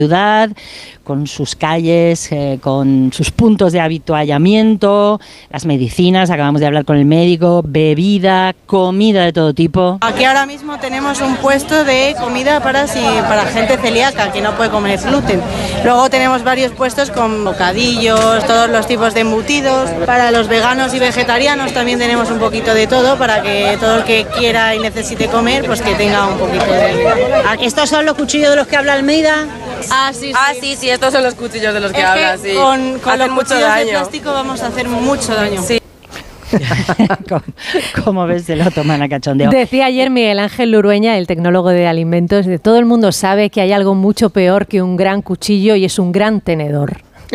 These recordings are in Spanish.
ciudad, con sus calles, con sus puntos de habituallamiento, las medicinas, acabamos de hablar con el médico, bebida, comida de todo tipo. Aquí ahora mismo tenemos un puesto de comida para gente celíaca que no puede comer gluten. Luego tenemos varios puestos con bocadillos, todos los tipos de embutidos. Para los veganos y vegetarianos también tenemos un poquito de todo para que todo el que quiera y necesite comer, pues que tenga un poquito de... ¿Estos son los cuchillos de los que habla Almeida? Sí, estos son los cuchillos de los que habla, sí. Con los mucho cuchillos daño. de plástico vamos a hacer mucho daño. Sí. Como ves, se lo toman a cachondeo. Decía ayer Miguel Ángel Lurueña, el tecnólogo de alimentos, de todo el mundo sabe que hay algo mucho peor que un gran cuchillo y es un gran tenedor. Sí.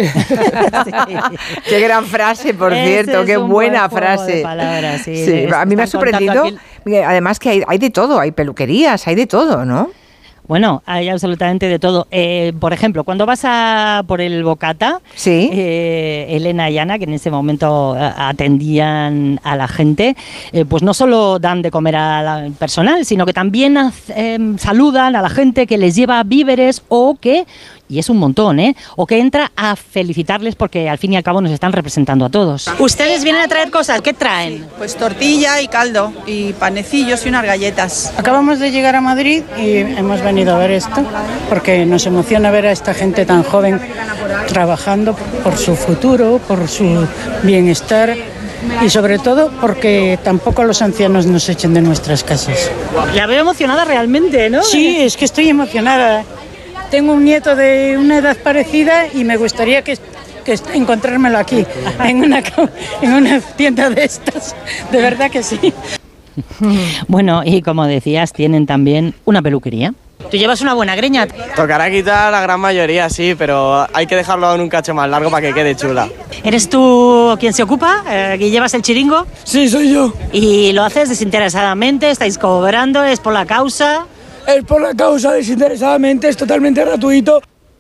Qué gran frase, por cierto, qué buena frase. Palabras, sí, a mí me ha sorprendido, además que hay de todo, hay peluquerías, hay de todo, ¿no? Bueno, hay absolutamente de todo. Por ejemplo, cuando vas por el Bocata, sí. Elena y Ana, que en ese momento atendían a la gente, pues no solo dan de comer al personal, sino que también saludan a la gente que les lleva víveres o que, y es un montón, o que entra a felicitarles porque al fin y al cabo nos están representando a todos. ¿Ustedes vienen a traer cosas? ¿Qué traen? Sí, pues tortilla y caldo y panecillos y unas galletas. Acabamos de llegar a Madrid y hemos venido a ver esto porque nos emociona ver a esta gente tan joven trabajando por su futuro, por su bienestar y sobre todo porque tampoco los ancianos nos echen de nuestras casas. La veo emocionada realmente, ¿no? Sí, es que estoy emocionada. Tengo un nieto de una edad parecida y me gustaría que encontrármelo aquí, en una tienda de estas. De verdad que sí. Bueno, y como decías, tienen también una peluquería. ¿Tú llevas una buena greña? Tocará quitar la gran mayoría, sí, pero hay que dejarlo en un cacho más largo para que quede chula. ¿Eres tú quien se ocupa? ¿Que llevas el chiringo? Sí, soy yo. ¿Y lo haces desinteresadamente? ¿Estáis cobrando? ¿Es por la causa? Es por la causa, desinteresadamente, es totalmente gratuito.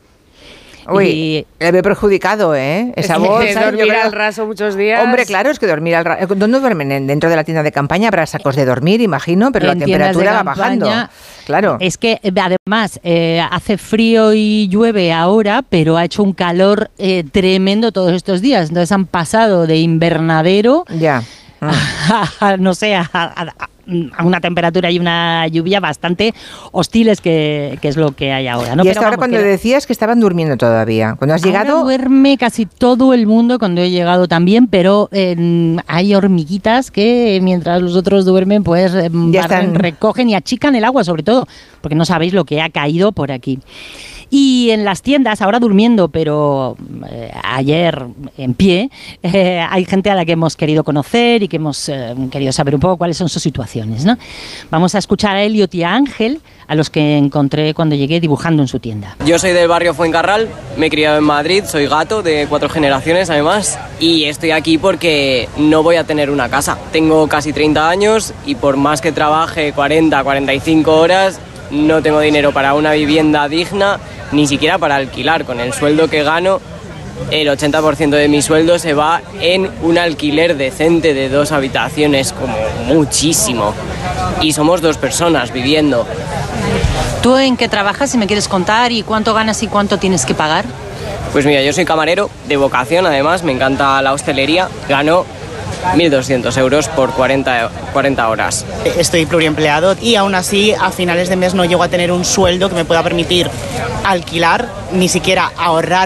Uy, le veo perjudicado, esa voz. Dormir al raso muchos días. Hombre, claro, es que dormir al raso. ¿Dónde duermen? Dentro de la tienda de campaña habrá sacos de dormir, imagino, pero la temperatura va bajando. Claro. Es que además hace frío y llueve ahora, pero ha hecho un calor tremendo todos estos días. Entonces han pasado de invernadero no sé, a una temperatura y una lluvia bastante hostiles que es lo que hay ahora, ¿no? Y hasta ahora cuando decías que estaban durmiendo todavía, cuando has llegado... duerme casi todo el mundo cuando he llegado también, pero hay hormiguitas que mientras los otros duermen pues recogen y achican el agua sobre todo, porque no sabéis lo que ha caído por aquí. Y en las tiendas, ahora durmiendo, pero ayer en pie, hay gente a la que hemos querido conocer y que hemos querido saber un poco cuáles son sus situaciones, ¿no? Vamos a escuchar a Elliot y a Ángel, a los que encontré cuando llegué dibujando en su tienda. Yo soy del barrio Fuencarral, me he criado en Madrid, soy gato de 4 generaciones además, y estoy aquí porque no voy a tener una casa. Tengo casi 30 años y por más que trabaje 40, 45 horas, no tengo dinero para una vivienda digna, ni siquiera para alquilar. Con el sueldo que gano, el 80% de mi sueldo se va en un alquiler decente de 2 habitaciones, como muchísimo. Y somos 2 personas viviendo. ¿Tú en qué trabajas, si me quieres contar, y cuánto ganas y cuánto tienes que pagar? Pues mira, yo soy camarero de vocación, además, me encanta la hostelería. Gano 1.200 euros por 40 horas. Estoy pluriempleado y aún así a finales de mes no llego a tener un sueldo que me pueda permitir alquilar, ni siquiera ahorrar